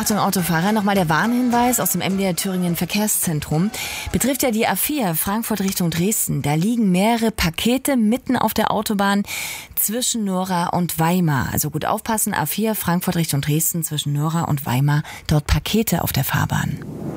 Achtung Autofahrer, nochmal der Warnhinweis aus dem MDR Thüringen Verkehrszentrum. Betrifft ja die A4 Frankfurt Richtung Dresden. Da liegen mehrere Pakete mitten auf der Autobahn zwischen Nora und Weimar. Also gut aufpassen, A4 Frankfurt Richtung Dresden zwischen Nora und Weimar. Dort Pakete auf der Fahrbahn.